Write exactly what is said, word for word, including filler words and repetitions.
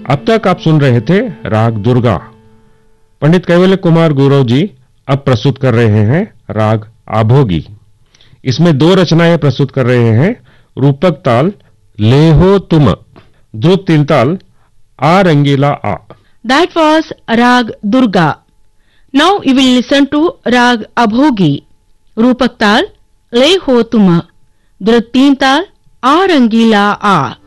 अब तक आप सुन रहे थे राग दुर्गा। पंडित कैवल्य कुमार गुरव जी अब प्रस्तुत कर रहे हैं राग आभोगी। इसमें दो रचनाएं प्रस्तुत कर रहे हैं। रूपक ताल ले हो तुम, ध्रुत तीन ताल आ रंगीला आ। That was Rag Durga. Now you will listen to Rag Abhogi. Rupak Tal, Le Ho Tuma. Dhruv Teen Tal, A Rangila A.